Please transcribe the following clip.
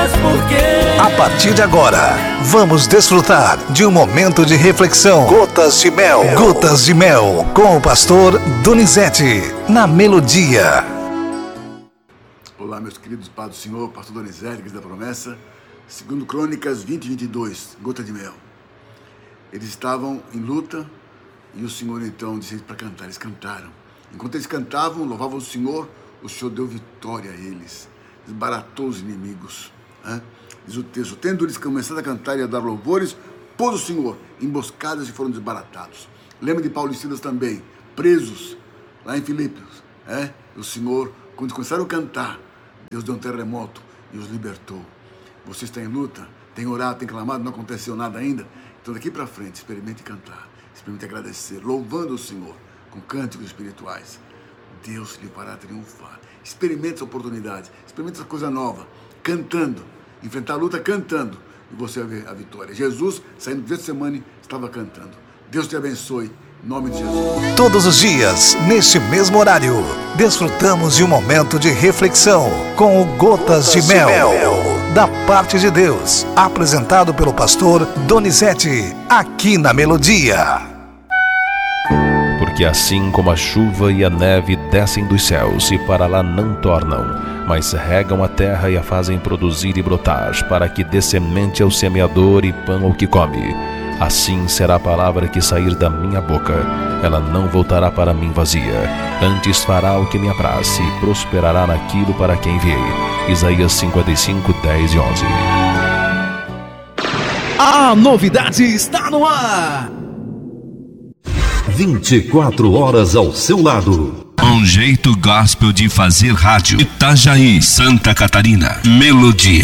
mas por quê? A partir de agora, vamos desfrutar de um momento de reflexão. Gotas de Mel. Gotas de Mel, com o pastor Donizete, na Melodia. Olá, meus queridos Pai do Senhor, pastor Donizete, Igreja da Promessa. Segundo Crônicas 20:22, Gota de Mel. Eles estavam em luta e o Senhor então disse para cantar. Eles cantaram. Enquanto eles cantavam, louvavam o Senhor deu vitória a eles, desbaratou os inimigos. Diz o texto: tendo eles começado a cantar e a dar louvores, pôs o Senhor emboscadas e foram desbaratados. Lembra de Paulo e Silas também, presos lá em Filipos. O Senhor, quando começaram a cantar, Deus deu um terremoto e os libertou. Você está em luta, tem orado, tem clamado, não aconteceu nada ainda. Então daqui para frente, experimente cantar, experimente agradecer, louvando o Senhor com cânticos espirituais. Deus lhe fará triunfar. Experimente essa oportunidade, experimente essa coisa nova, cantando, enfrentar a luta cantando, e você vai ver a vitória. Jesus, saindo do Getsemane, estava cantando. Deus te abençoe, em nome de Jesus. Todos os dias, neste mesmo horário, desfrutamos de um momento de reflexão com o Gotas de Mel, da parte de Deus, apresentado pelo pastor Donizete, aqui na Melodia. Porque assim como a chuva e a neve descem dos céus e para lá não tornam, mas regam a terra e a fazem produzir e brotar, para que dê semente ao semeador e pão ao que come, assim será a palavra que sair da minha boca. Ela não voltará para mim vazia, antes fará o que me apraz e prosperará naquilo para quem enviei. Isaías 55, 10 e 11. A novidade está no ar! 24 horas ao seu lado. Um jeito gospel de fazer rádio. Itajaí, Santa Catarina. Melodia.